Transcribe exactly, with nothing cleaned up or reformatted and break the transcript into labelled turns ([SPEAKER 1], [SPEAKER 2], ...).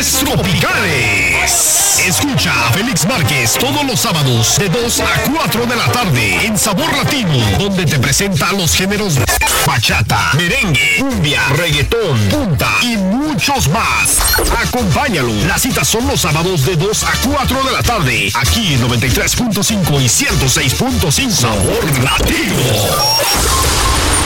[SPEAKER 1] Viernes Tropicales. Escucha a Félix Márquez todos los sábados de dos a cuatro de la tarde en Sabor Latino, donde te presenta los géneros de bachata, merengue, cumbia, reggaetón, punta y muchos más. Acompáñalo. Las citas son los sábados de dos a cuatro de la tarde, aquí en noventa y tres punto cinco y ciento seis punto cinco. Sabor Latino.